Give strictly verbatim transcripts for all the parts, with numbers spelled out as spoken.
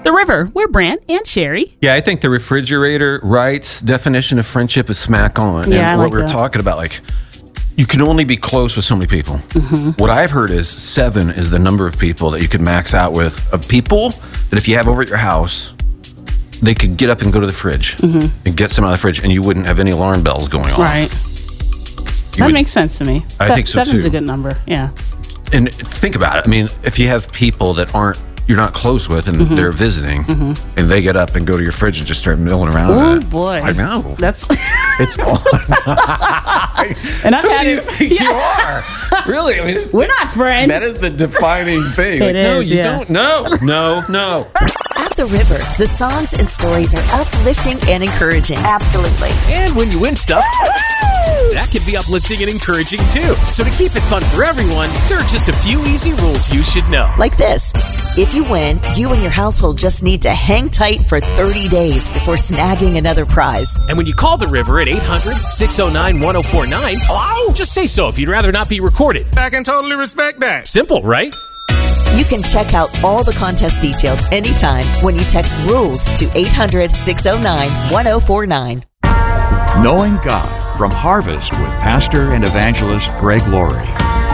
The River. We're Brant and Sherry. Yeah, I think the refrigerator Wright's definition of friendship is smack on. Yeah, and I what like we were that. talking about, like, you can only be close with so many people. Mm-hmm. What I've heard is seven is the number of people that you could max out with, of people that if you have over at your house, they could get up and go to the fridge Mm-hmm. and get some out of the fridge, and you wouldn't have any alarm bells going off. Right. You That would- makes sense to me. I Se- think so, Seven's too. a good number. Yeah. And think about it. I mean, if you have people that aren't, you're not close with, and Mm-hmm. they're visiting, and they get up and go to your fridge and just start milling around. in Oh it. boy. I know. That's It's fun. and I've Who had do you it. think you are? Really? I mean, it's, We're not friends. that is the defining thing. It Like, no, is, you yeah. don't. No, no, no. At the River, the songs and stories are uplifting and encouraging. Absolutely. And when you win stuff, that can be uplifting and encouraging too. So to keep it fun for everyone, there are just a few easy rules you should know. Like this. If you win, you and your household just need to hang tight for thirty days before snagging another prize. And when you call the River at eight hundred, six oh nine, one oh four nine, just say so if you'd rather not be recorded. I can totally respect that. Simple, right? You can check out all the contest details anytime when you text RULES to eight hundred, six oh nine, one oh four nine. Knowing God from Harvest with Pastor and Evangelist Greg Laurie.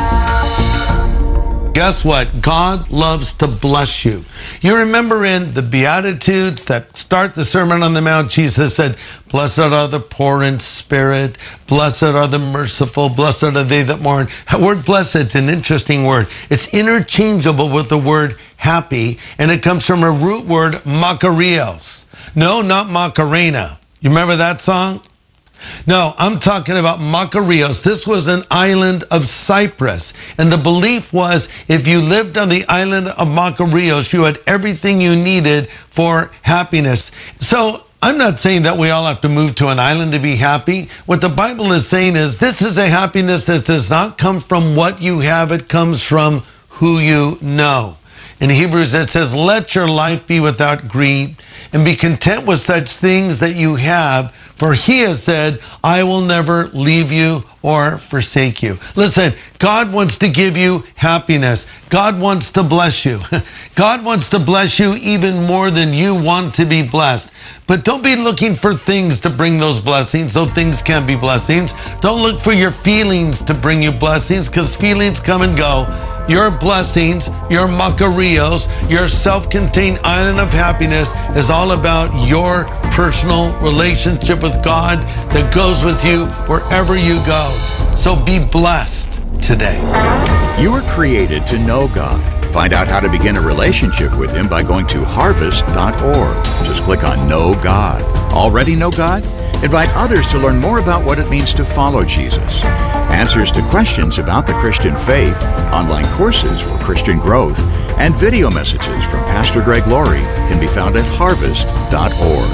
Guess what? God loves to bless you. You remember in the Beatitudes that start the Sermon on the Mount, Jesus said, "Blessed are the poor in spirit, blessed are the merciful, blessed are they that mourn." That word blessed is an interesting word. It's interchangeable with the word happy, and it comes from a root word, makarios. No, not Macarena. You remember that song? No, I'm talking about Makarios. This was an island of Cyprus. And the belief was if you lived on the island of Makarios, you had everything you needed for happiness. So I'm not saying that we all have to move to an island to be happy. What the Bible is saying is this is a happiness that does not come from what you have. It comes from who you know. In Hebrews, it says, "Let your life be without greed and be content with such things that you have. For he has said, I will never leave you or forsake you." Listen, God wants to give you happiness. God wants to bless you. God wants to bless you even more than you want to be blessed. But don't be looking for things to bring those blessings, so things can be blessings. Don't look for your feelings to bring you blessings, because feelings come and go. Your blessings, your Makarios, your self-contained island of happiness is all about your personal relationship with God that goes with you wherever you go. So be blessed today. You were created to know God. Find out how to begin a relationship with Him by going to harvest dot org. Just click on Know God. Already know God? Invite others to learn more about what it means to follow Jesus. Answers to questions about the Christian faith, online courses for Christian growth, and video messages from Pastor Greg Laurie can be found at harvest dot org.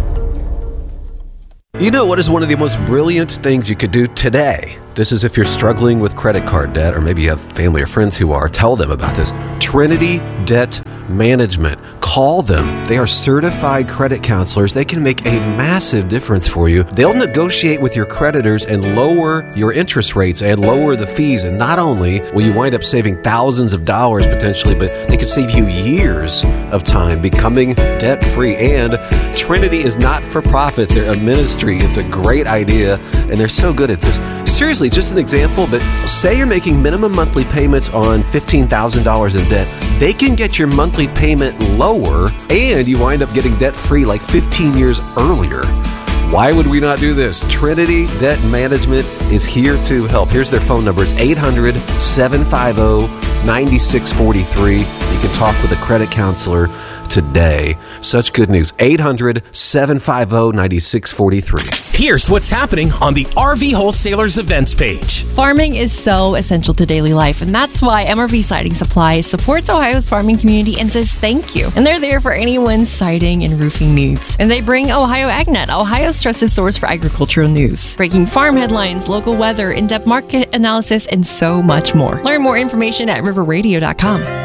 You know what is one of the most brilliant things you could do today? This is if you're struggling with credit card debt, or maybe you have family or friends who are. Tell them about this. Trinity Debt Management. Call them. They are certified credit counselors. They can make a massive difference for you. They'll negotiate with your creditors and lower your interest rates and lower the fees. And not only will you wind up saving thousands of dollars potentially, but they could save you years of time becoming debt-free. And Trinity is not for profit. They're a ministry. It's a great idea, and they're so good at this. Seriously, just an example, but say you're making minimum monthly payments on fifteen thousand dollars in debt. They can get your monthly payment lower, and you wind up getting debt-free like fifteen years earlier. Why would we not do this? Trinity Debt Management is here to help. Here's their phone number. It's eight hundred, seven five zero, nine six four three. You can talk with a credit counselor today. Such good news. eight hundred, seven five zero, nine six four three. Here's what's happening on the R V Wholesalers events page. Farming is so essential to daily life, and that's why M R V Siding Supply supports Ohio's farming community and says thank you. And they're there for anyone's siding and roofing needs. And they bring Ohio AgNet, Ohio's trusted source for agricultural news, breaking farm headlines, local weather, in-depth market analysis, and so much more. Learn more information at river radio dot com.